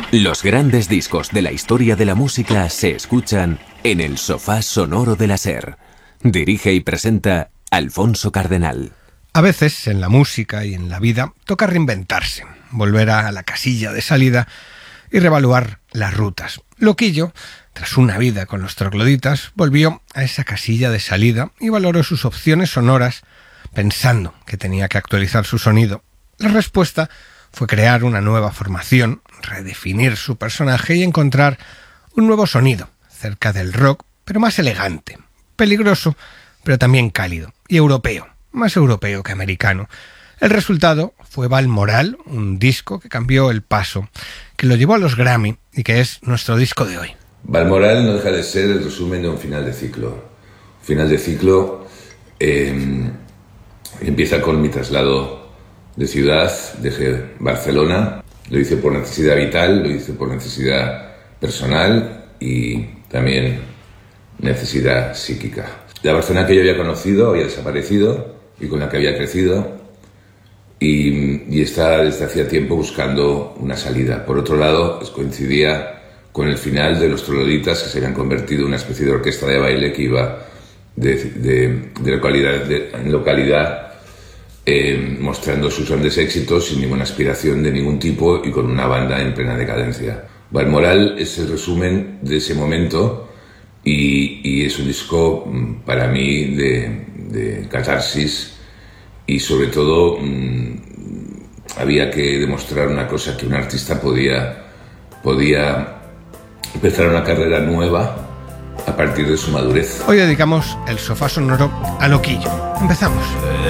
Los grandes discos de la historia de la música se escuchan en el sofá sonoro de la SER. Dirige y presenta Alfonso Cardenal. A veces, en la música y en la vida, toca reinventarse, volver a la casilla de salida y reevaluar las rutas. Loquillo, tras una vida con los trogloditas, volvió a esa casilla de salida y valoró sus opciones sonoras, pensando que tenía que actualizar su sonido. La respuesta fue crear una nueva formación, redefinir su personaje y encontrar un nuevo sonido, cerca del rock, pero más elegante, peligroso, pero también cálido, y europeo, más europeo que americano. El resultado fue Balmoral, un disco que cambió el paso, que lo llevó a los Grammy y que es nuestro disco de hoy. Balmoral no deja de ser el resumen de un final de ciclo. Un final de ciclo empieza con mi traslado de ciudad, dejé Barcelona, lo hice por necesidad vital, lo hice por necesidad personal y también necesidad psíquica. La Barcelona que yo había conocido había desaparecido y con la que había crecido y estaba desde hacía tiempo buscando una salida. Por otro lado, coincidía con el final de los trogloditas, que se habían convertido en una especie de orquesta de baile que iba de localidad en localidad mostrando sus grandes éxitos sin ninguna aspiración de ningún tipo y con una banda en plena decadencia. Balmoral es el resumen de ese momento y es un disco para mí de catarsis y sobre todo había que demostrar una cosa, que un artista podía empezar una carrera nueva a partir de su madurez. Hoy dedicamos el sofá sonoro a Loquillo. Empezamos.